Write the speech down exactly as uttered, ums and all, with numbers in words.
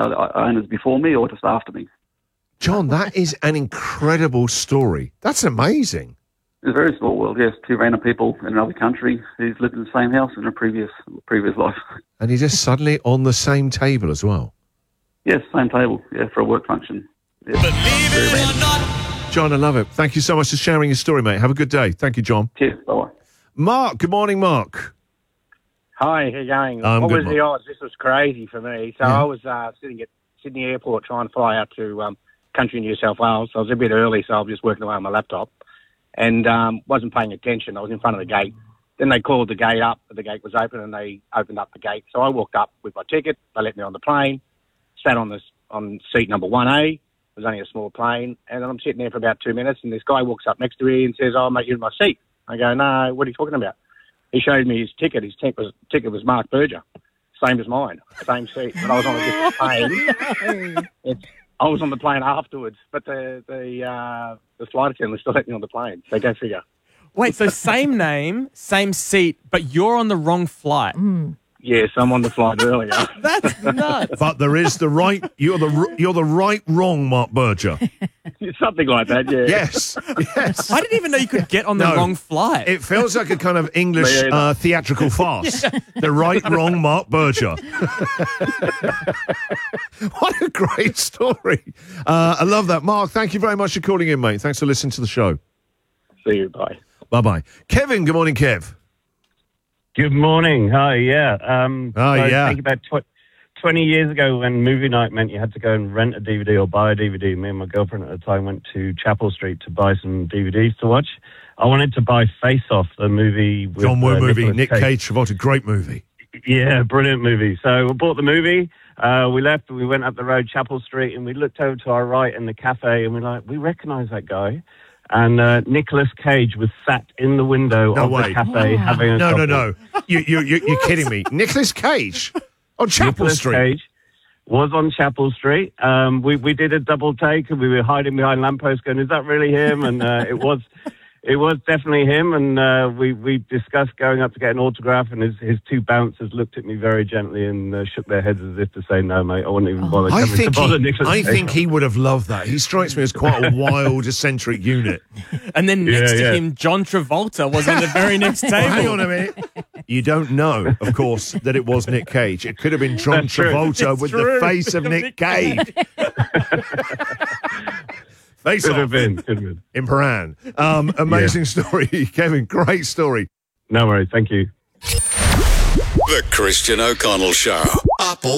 uh, owners before me or just after me. John, that is an incredible story. That's amazing. It's a very small world, yes. Two random people in another country who's lived in the same house in a previous previous life. And you're just suddenly on the same table as well. Yes, same table, yeah, for a work function. Yes. Believe it or not. John, I love it. Thank you so much for sharing your story, mate. Have a good day. Thank you, John. Cheers. Bye-bye. Mark, good morning, Mark. Hi, how you going? I'm what good, was Mark. the odds? This was crazy for me. So Yeah. I was uh, sitting at Sydney Airport trying to fly out to um, country New South Wales. I was a bit early, so I was just working away on my laptop and um, wasn't paying attention. I was in front of the gate. Then they called the gate up. The gate was open, and they opened up the gate. So I walked up with my ticket. They let me on the plane, sat on this on seat number one A. It was only a small plane. And then I'm sitting there for about two minutes, and this guy walks up next to me and says, "Oh, mate, you're in my seat." I go, "No, what are you talking about?" He showed me his ticket. His ticket was, ticket was Mark Berger, same as mine, same seat. But I was on a different plane. It's, I was on the plane afterwards, but the the uh, the flight attendant still let me on the plane. So go figure. Wait, so same name, same seat, but you're on the wrong flight. Mm. Yes, I'm on the flight earlier. That's nuts. But there is the right, you're the you're the right wrong Mark Berger. Something like that, yeah. Yes, yes. I didn't even know you could get on the No. wrong flight. It feels like a kind of English Me either. uh, theatrical farce. The right, wrong Mark Berger. What a great story. Uh, I love that. Mark, thank you very much for calling in, mate. Thanks for listening to the show. See you, bye. Bye-bye. Kevin, good morning, Kev. Good morning. Hi, yeah. Um, Oh, so yeah. I think about tw- twenty years ago when movie night meant you had to go and rent a D V D or buy a D V D, me and my girlfriend at the time went to Chapel Street to buy some D V Ds to watch. I wanted to buy Face Off, the movie with John Woo uh, movie, Nicolas Nick Cage. Cage, Travolta, great movie. Yeah, brilliant movie. So we bought the movie. Uh, we left. We went up the road, Chapel Street, and we looked over to our right in the cafe, and we're like, we recognise that guy. And uh, Nicolas Cage was sat in the window No of way. the cafe having a No, no, couple. no. You, you, you, you're kidding me. Nicolas Cage on Chapel Nicolas Street. Cage was on Chapel Street. Um, we we did a double take, and we were hiding behind lampposts, going, "Is that really him?" And uh, it was, it was definitely him. And uh, we we discussed going up to get an autograph, and his his two bouncers looked at me very gently and uh, shook their heads as if to say, "No, mate, I wouldn't even bother I coming think to bother he, Nicolas I Cage." think he would have loved that. He strikes me as quite a wild, eccentric unit. And then next Yeah, to yeah. him, John Travolta was on the very next table. Well, hang on a minute. You don't know, of course, that it was Nick Cage. It could have been John That's true. Travolta It's with true. the face of Nick Cage. Face Could have off been. Could have been. in Paran. Um, amazing story, Kevin. Great story. No worries. Thank you. The Christian O'Connell Show. Apple